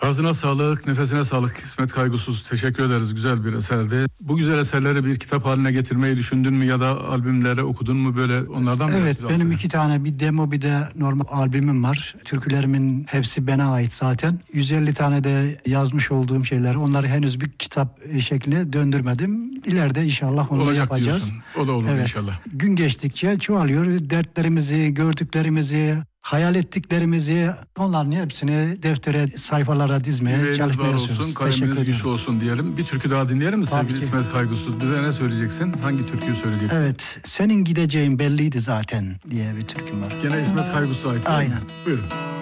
Ağzına sağlık, nefesine sağlık İsmet Kaygusuz. Teşekkür ederiz. Güzel bir eserdi. Bu güzel eserleri bir kitap haline getirmeyi düşündün mü ya da albümlere okudun mu, böyle onlardan mı? Evet, benim 2 tane, bir demo bir de normal albümüm var. Türkülerimin hepsi bana ait zaten. 150 tane de yazmış olduğum şeyler. Onları henüz bir kitap şekline döndürmedim. İleride inşallah onu olacak yapacağız. Diyorsun. O da olur inşallah. Gün geçtikçe çoğalıyor. Dertlerimizi, gördüklerimizi, hayal ettiklerimizi, onların hepsini deftere, sayfalara dizmeye çalışmaya olsun, kaleminiz güçlü olsun diyelim. Bir türkü daha dinleyelim mi sevgili İsmet Kaygusuz? Bize ne söyleyeceksin? Hangi türküyü söyleyeceksin? Evet, senin gideceğin belliydi zaten diye bir türküm var. Gene İsmet Kaygusuz'a ait. Aynen. Buyurun.